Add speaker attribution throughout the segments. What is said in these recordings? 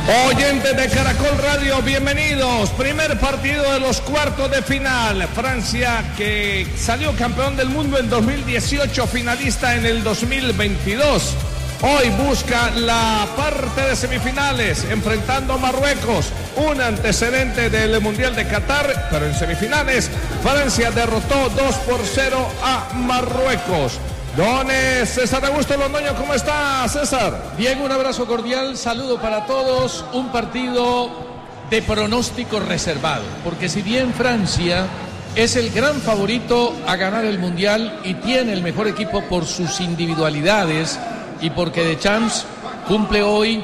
Speaker 1: Oyentes de Caracol Radio, bienvenidos. Primer partido de los cuartos de final. Francia, que salió campeón del mundo en 2018, finalista en el 2022. Hoy busca la parte de semifinales, enfrentando a Marruecos, un antecedente del Mundial de Qatar, pero en semifinales Francia derrotó 2-0 a Marruecos. Don César Augusto Londoño, ¿cómo está, César?
Speaker 2: Bien, un abrazo cordial, saludo para todos. Un partido de pronóstico reservado, porque si bien Francia es el gran favorito a ganar el Mundial y tiene el mejor equipo por sus individualidades y porque Deschamps cumple hoy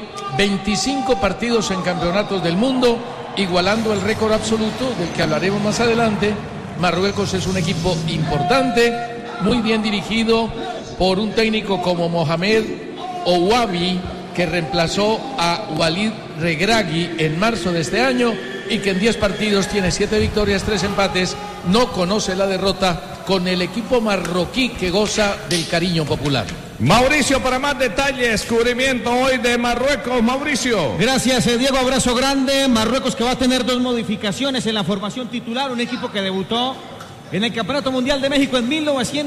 Speaker 2: 25 partidos en campeonatos del mundo, igualando el récord absoluto del que hablaremos más adelante, Marruecos es un equipo importante, muy bien dirigido por un técnico como Mohamed Ouabi, que reemplazó a Walid Regragui en marzo de este año y que en 10 partidos tiene 7 victorias, 3 empates, no conoce la derrota con el equipo marroquí que goza del cariño popular.
Speaker 1: Mauricio, para más detalles, cubrimiento hoy de Marruecos. Mauricio.
Speaker 3: Gracias, Diego, abrazo grande. Marruecos, que va a tener 2 modificaciones en la formación titular, un equipo que debutó en el Campeonato Mundial de México en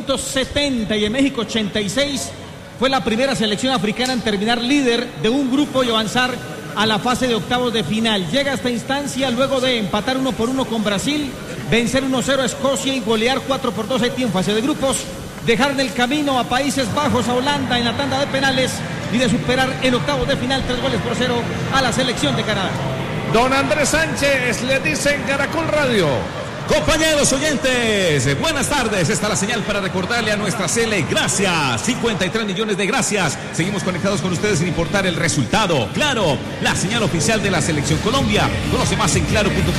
Speaker 3: 1970 y en México 86 fue la primera selección africana en terminar líder de un grupo y avanzar a la fase de octavos de final. Llega a esta instancia luego de empatar 1-1 con Brasil, vencer 1-0 a Escocia y golear 4-2 a Haití en fase de grupos, dejar en el camino a Países Bajos, a Holanda en la tanda de penales y de superar en octavos de final 3-0 a la selección de Canadá.
Speaker 1: Don Andrés Sánchez le dice en Caracol Radio.
Speaker 4: Compañeros oyentes, buenas tardes. Esta es la señal para recordarle a nuestra Sele gracias. 53 millones de gracias. Seguimos conectados con ustedes sin importar el resultado. Claro, la señal oficial de la Selección Colombia. Conoce más en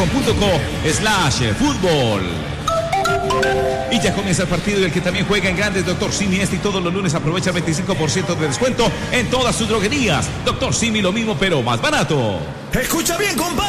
Speaker 4: claro.com.co/fútbol. Y ya comienza el partido, y el que también juega en grandes, Dr. Simi. Y todos los lunes aprovecha 25% de descuento en todas sus droguerías. Dr. Simi, lo mismo pero más barato.
Speaker 5: Escucha bien, compadre.